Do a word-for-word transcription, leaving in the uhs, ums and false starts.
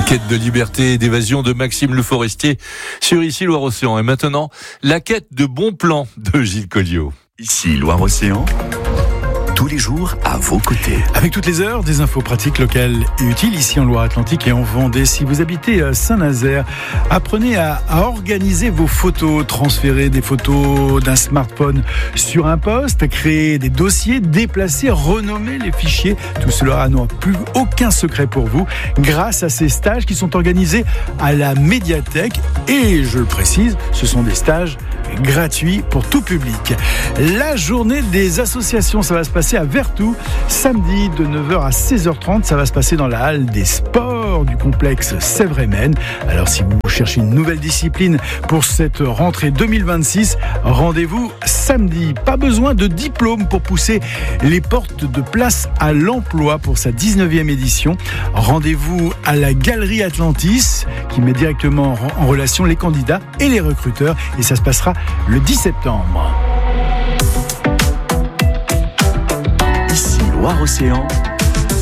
Quête de liberté et d'évasion de Maxime Le Forestier sur Ici Loire-Océan. Et maintenant, la quête de bons plans de Gilles Colliot. Ici Loire-Océan, tous les jours à vos côtés. Avec toutes les heures, des infos pratiques locales et utiles ici en Loire-Atlantique et en Vendée. Si vous habitez à Saint-Nazaire, apprenez à, à organiser vos photos, transférer des photos d'un smartphone sur un poste, créer des dossiers, déplacer, renommer les fichiers. Tout cela n'a plus aucun secret pour vous grâce à ces stages qui sont organisés à la médiathèque. Et je le précise, ce sont des stages gratuits pour tout public. La journée des associations, ça va se passer à Vertou, samedi de neuf heures à seize heures trente. Ça va se passer dans la halle des sports du complexe Sèvres-et-Maine. Alors si vous cherchez une nouvelle discipline pour cette rentrée deux mille vingt-six, rendez-vous samedi. Pas besoin de diplôme pour pousser les portes de Place à l'emploi pour sa dix-neuvième édition. Rendez-vous à la Galerie Atlantis qui met directement en relation les candidats et les recruteurs, et ça se passera le dix septembre. Ici Loire-Océan,